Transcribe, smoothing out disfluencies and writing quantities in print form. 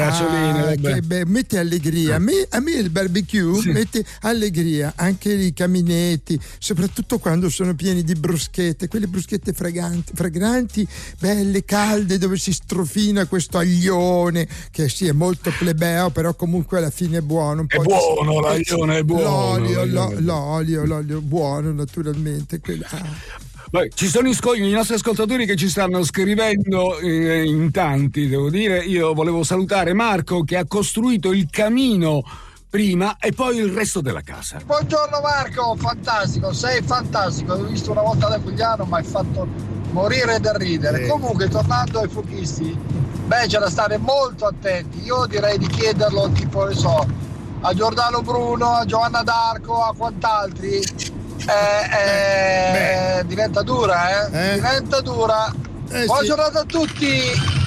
gasolina. Mette allegria. A me il barbecue mette allegria, anche i caminetti, soprattutto quando sono pieni di bruschette, quelle bruschette fragranti, belle, calde, dove si strofina questo aglione, che sì, è molto plebeo, però comunque alla fine è buono. L'aglione è buono. L'olio buono, naturalmente. Ci sono i nostri ascoltatori che ci stanno scrivendo in tanti, devo dire. Io volevo salutare Marco, che ha costruito il camino prima e poi il resto della casa. Buongiorno Marco, fantastico, sei fantastico. L'ho visto una volta da Pugliano, ma hai fatto morire da ridere. Comunque, tornando ai fuochisti, c'è da stare molto attenti. Io direi di chiederlo, tipo, ne so, a Giordano Bruno, a Giovanna d'Arco, a quant'altri. Diventa dura, diventa dura. Buona giornata a tutti.